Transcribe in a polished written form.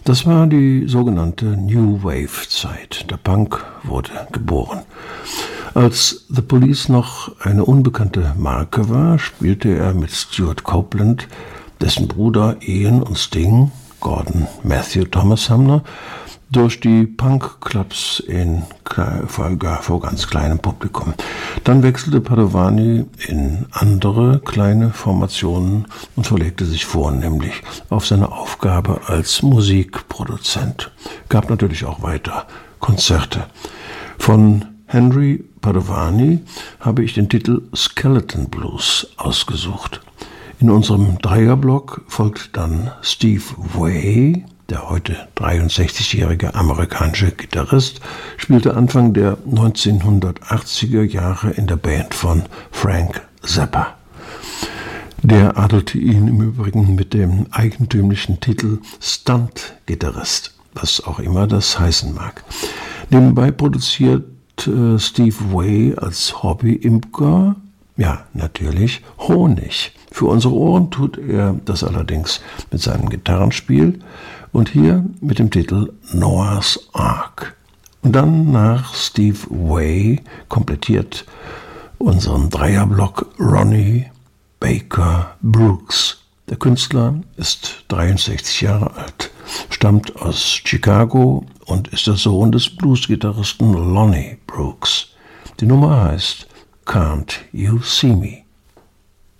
Das war die sogenannte New Wave-Zeit. Der Punk wurde geboren. Als The Police noch eine unbekannte Marke war, spielte er mit Stuart Copeland, dessen Bruder Ian und Sting, Gordon Matthew Thomas Sumner, durch die Punk-Clubs vor ganz kleinem Publikum. Dann wechselte Padovani in andere kleine Formationen und verlegte sich vornehmlich auf seine Aufgabe als Musikproduzent. Gab natürlich auch weiter Konzerte. Von Henry Padovani habe ich den Titel Skeleton Blues ausgesucht. In unserem Dreierblock folgt dann Steve Vai. Der heute 63-jährige amerikanische Gitarrist spielte Anfang der 1980er Jahre in der Band von Frank Zappa. Der adelte ihn im Übrigen mit dem eigentümlichen Titel Stunt-Gitarrist, was auch immer das heißen mag. Nebenbei produziert Steve Vai als Hobby-Imker, ja, natürlich Honig. Für unsere Ohren tut er das allerdings mit seinem Gitarrenspiel und hier mit dem Titel Noah's Ark. Und dann nach Steve Vai komplettiert unseren Dreierblock Ronnie Baker Brooks. Der Künstler ist 63 Jahre alt, stammt aus Chicago und ist der Sohn des Bluesgitarristen Lonnie Brooks. Die Nummer heißt Can't You See Me?